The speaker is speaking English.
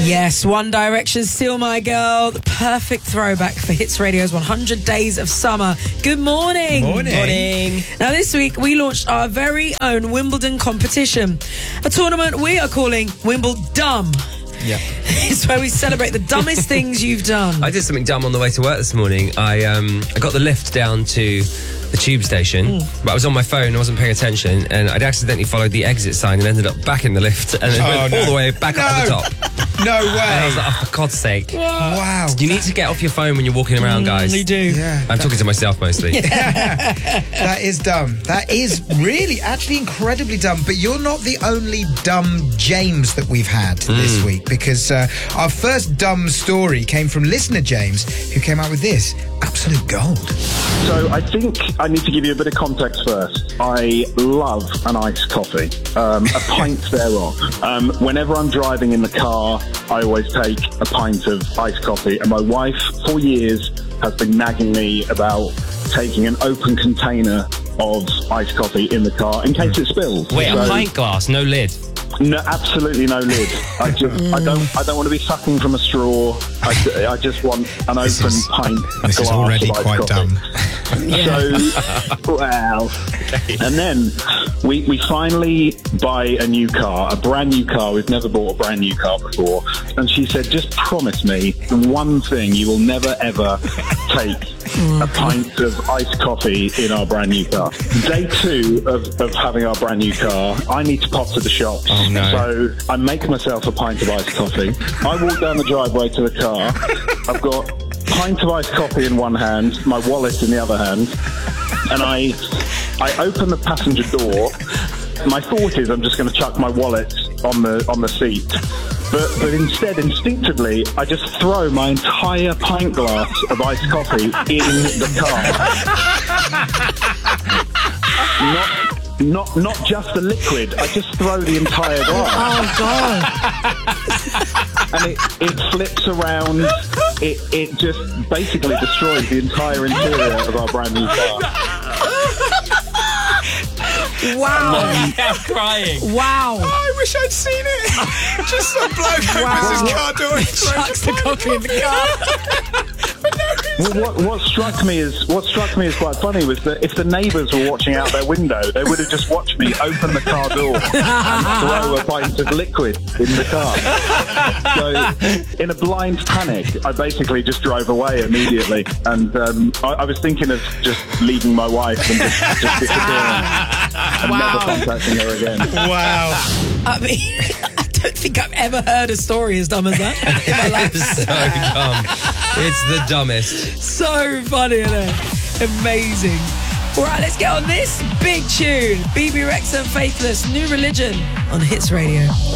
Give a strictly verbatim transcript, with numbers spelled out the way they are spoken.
Yes, One Direction, Still My Girl, the perfect throwback for Hits Radio's one hundred Days of Summer. Good morning. Morning. Morning. Now, this week, we launched our very own Wimbledon competition, a tournament we are calling Wimbledum. Yeah. It's where we celebrate the dumbest things you've done. I did something dumb on the way to work this morning. I um I got the lift down to the tube station, mm. but I was on my phone, I wasn't paying attention, and I'd accidentally followed the exit sign and ended up back in the lift and then Oh, went no. all the way back No. up to the top. No way. And I was like, oh, for God's sake. Wow. You need to get off your phone when you're walking around, guys. You do. Yeah. I'm talking to myself mostly. That is dumb. That is really, actually incredibly dumb. But you're not the only dumb James that we've had this week, because uh, our first dumb story came from listener James, who came out with this. Absolute gold. So I think I need to give you a bit of context first. I love an iced coffee, um, a pint thereof. Um, whenever I'm driving in the car, I always take a pint of iced coffee. And my wife, for years, has been nagging me about taking an open container of iced coffee in the car in case it spills. Wait, So- a pint glass, no lid. No, absolutely no lid. I just, I don't, I don't want to be sucking from a straw. I, I just want an This open is- pint. This is glass already of iced quite coffee. dumb. So, well, and then we we finally buy a new car, a brand new car. We've never bought a brand new car before, and she said, "Just promise me the one thing you will never ever take a pint of iced coffee in our brand new car." Day two of, of having our brand new car, I need to pop to the shops. Oh, no. So I make myself a pint of iced coffee. I walk down the driveway to the car. I've got a pint of iced coffee in one hand, my wallet in the other hand, and I I open the passenger door. My thought is I'm just going to chuck my wallet on the on the seat. But, but instead, instinctively, I just throw my entire pint glass of iced coffee in the car. Not Not not just the liquid. I just throw the entire glass. Oh, God. And it, it flips around. It it just basically destroys the entire interior of our brand new car. Wow. I'm crying. Wow. Oh, I wish I'd seen it. Just some bloke opens his car door and throws Chucks the coffee in the car. Well, what, what struck me is what struck me as quite funny was that if the neighbours were watching out their window, they would have just watched me open the car door and throw a pint of liquid in the car. So, in a blind panic, I basically just drove away immediately, and um, I, I was thinking of just leaving my wife and just, just disappearing and Wow. never contacting her again. Wow. I mean, I don't think I've ever heard a story as dumb as that in my life. It's so dumb. It's the dumbest. So funny, isn't it? Amazing. All right, let's get on this big tune. B B Rex and Faithless, New Religion on Hits Radio.